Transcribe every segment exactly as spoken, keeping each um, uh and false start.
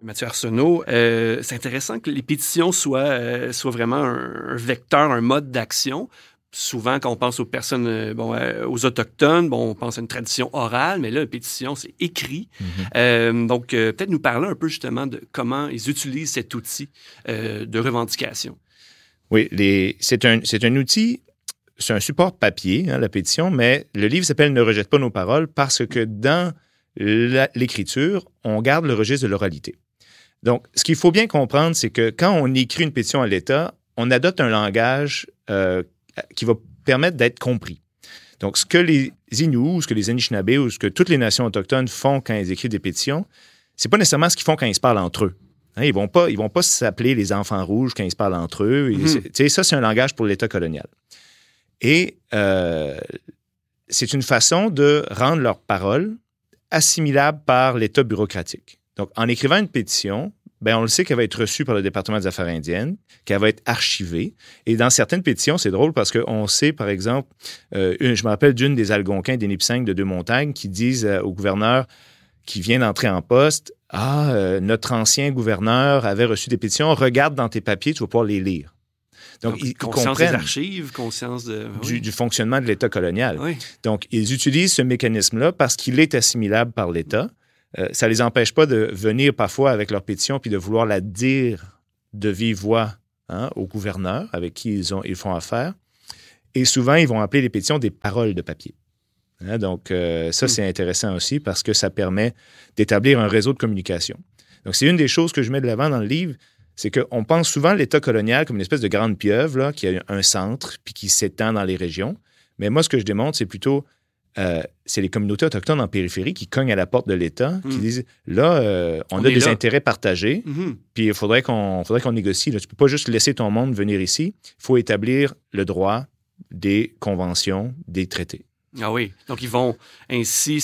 Mathieu Arsenault, euh, c'est intéressant que les pétitions soient, euh, soient vraiment un, un vecteur, un mode d'action. Souvent, quand on pense aux personnes, euh, bon, euh, aux Autochtones, bon, on pense à une tradition orale, mais là, la pétition, c'est écrit. Mm-hmm. Euh, donc, euh, peut-être nous parler un peu justement de comment ils utilisent cet outil euh, de revendication. Oui, les, c'est, un, c'est un outil, c'est un support papier, hein, la pétition, mais le livre s'appelle « Ne rejette pas nos paroles » parce que dans la, l'écriture, on garde le registre de l'oralité. Donc, ce qu'il faut bien comprendre, c'est que quand on écrit une pétition à l'État, on adopte un langage euh, qui va permettre d'être compris. Donc, ce que les Inuits, ce que les Anishinabés ou ce que toutes les nations autochtones font quand ils écrivent des pétitions, c'est pas nécessairement ce qu'ils font quand ils se parlent entre eux. Hein, ils vont pas, ils vont pas s'appeler les enfants rouges quand ils se parlent entre eux. Mm-hmm. C'est, ça, c'est un langage pour l'État colonial. Et euh, c'est une façon de rendre leurs paroles assimilables par l'État bureaucratique. Donc, en écrivant une pétition, ben, on le sait qu'elle va être reçue par le département des Affaires indiennes, qu'elle va être archivée. Et dans certaines pétitions, c'est drôle parce qu'on sait, par exemple, euh, une, je me rappelle d'une des Algonquins des Nipissing de Deux-Montagnes qui disent euh, au gouverneur qui vient d'entrer en poste, « Ah, euh, notre ancien gouverneur avait reçu des pétitions, regarde dans tes papiers, tu vas pouvoir les lire. » Donc, Donc, ils conscience des archives, conscience de... Du, oui. du fonctionnement de l'État colonial. Oui. Donc, ils utilisent ce mécanisme-là parce qu'il est assimilable par l'État. Euh, ça ne les empêche pas de venir parfois avec leur pétition puis de vouloir la dire de vive voix hein, au gouverneur avec qui ils, ont, ils font affaire. Et souvent, ils vont appeler les pétitions des paroles de papier. Hein, donc, euh, ça, mm. c'est intéressant aussi parce que ça permet d'établir un réseau de communication. Donc, c'est une des choses que je mets de l'avant dans le livre, c'est qu'on pense souvent à l'État colonial comme une espèce de grande pieuvre là, qui a un centre puis qui s'étend dans les régions. Mais moi, ce que je démontre, c'est plutôt... Euh, c'est les communautés autochtones en périphérie qui cognent à la porte de l'État, mmh. qui disent, là, euh, on, on a des là. intérêts partagés, mmh. puis il faudrait qu'on, faudrait qu'on négocie. Là. Tu ne peux pas juste laisser ton monde venir ici. Il faut établir le droit des conventions, des traités. Ah oui. Donc, ils vont ainsi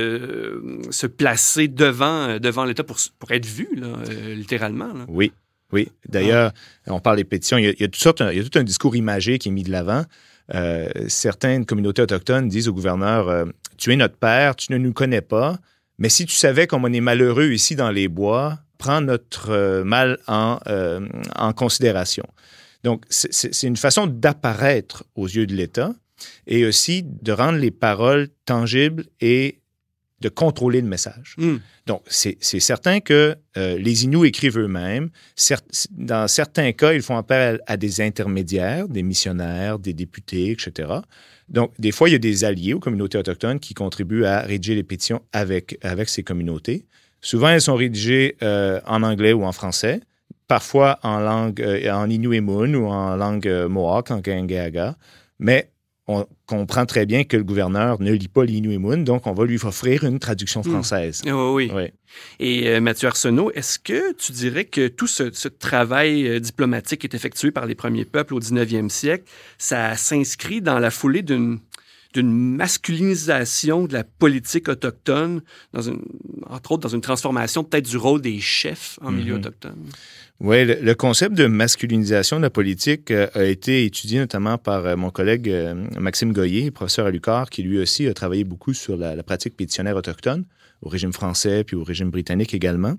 se, se placer devant, devant l'État pour, pour être vus, là, euh, littéralement. Là. Oui. Oui. D'ailleurs, ah. on parle des pétitions. Il y a, il y a, toutes sortes, il y a tout un discours imagé qui est mis de l'avant. Euh, certaines communautés autochtones disent au gouverneur euh, « Tu es notre père, tu ne nous connais pas, mais si tu savais comme on est malheureux ici dans les bois, prends notre euh, mal en, euh, en considération. » Donc, c'est, c'est une façon d'apparaître aux yeux de l'État et aussi de rendre les paroles tangibles et de contrôler le message. Mm. Donc, c'est, c'est certain que euh, les Inuits écrivent eux-mêmes. Certes, dans certains cas, ils font appel à, à des intermédiaires, des missionnaires, des députés, et cetera. Donc, des fois, il y a des alliés aux communautés autochtones qui contribuent à rédiger les pétitions avec, avec ces communautés. Souvent, elles sont rédigées euh, en anglais ou en français, parfois en langue, euh, en Inuimun ou en langue euh, Mohawk, en Kangaga. Mais on comprend très bien que le gouverneur ne lit pas l'Inuimun, donc on va lui offrir une traduction française. Mmh. Oh, oui. oui. Et euh, Mathieu Arsenault, est-ce que tu dirais que tout ce, ce travail euh, diplomatique qui est effectué par les premiers peuples au dix-neuvième siècle, ça s'inscrit dans la foulée d'une, d'une masculinisation de la politique autochtone, dans une, entre autres dans une transformation peut-être du rôle des chefs en mm-hmm. milieu autochtone? Oui, le, le concept de masculinisation de la politique euh, a été étudié notamment par euh, mon collègue euh, Maxime Goyer, professeur à l'U Q A R, qui lui aussi a travaillé beaucoup sur la, la pratique pétitionnaire autochtone, au régime français puis au régime britannique également.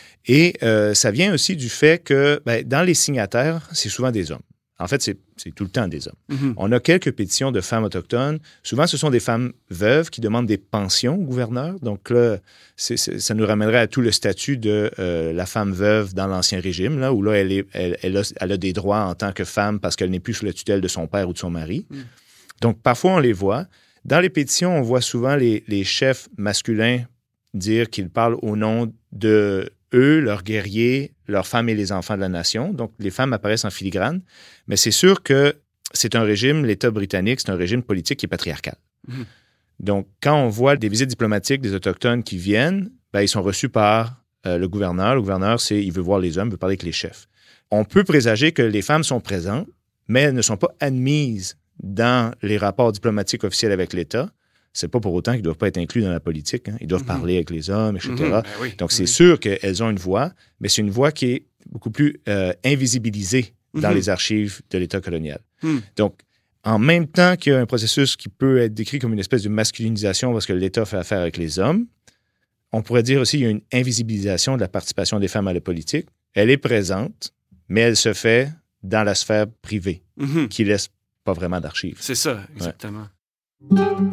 Et euh, ça vient aussi du fait que ben, dans les signataires, c'est souvent des hommes. En fait, c'est, c'est tout le temps des hommes. Mm-hmm. On a quelques pétitions de femmes autochtones. Souvent, ce sont des femmes veuves qui demandent des pensions au gouverneur. Donc là, c'est, c'est, ça nous ramènerait à tout le statut de euh, la femme veuve dans l'Ancien Régime, là, où là, elle, est, elle, elle, a, elle a des droits en tant que femme parce qu'elle n'est plus sous la tutelle de son père ou de son mari. Mm. Donc, parfois, on les voit. Dans les pétitions, on voit souvent les, les chefs masculins dire qu'ils parlent au nom de eux, leurs guerriers, leurs femmes et les enfants de la nation. Donc, les femmes apparaissent en filigrane. Mais c'est sûr que c'est un régime, l'État britannique, c'est un régime politique qui est patriarcal. Mmh. Donc, quand on voit des visites diplomatiques des Autochtones qui viennent, ben, ils sont reçus par euh, le gouverneur. Le gouverneur, c'est, il veut voir les hommes, il veut parler avec les chefs. On peut présager que les femmes sont présentes, mais elles ne sont pas admises dans les rapports diplomatiques officiels avec l'État. C'est pas pour autant qu'ils ne doivent pas être inclus dans la politique. Hein. Ils doivent mm-hmm. parler avec les hommes, et cetera. Mm-hmm. Ben oui, Donc, c'est oui. sûr qu'elles ont une voix, mais c'est une voix qui est beaucoup plus euh, invisibilisée dans mm-hmm. les archives de l'État colonial. Mm. Donc, en même temps qu'il y a un processus qui peut être décrit comme une espèce de masculinisation parce que l'État fait affaire avec les hommes, on pourrait dire aussi qu'il y a une invisibilisation de la participation des femmes à la politique. Elle est présente, mais elle se fait dans la sphère privée, mm-hmm. qui laisse pas vraiment d'archives. C'est ça, exactement. Ouais.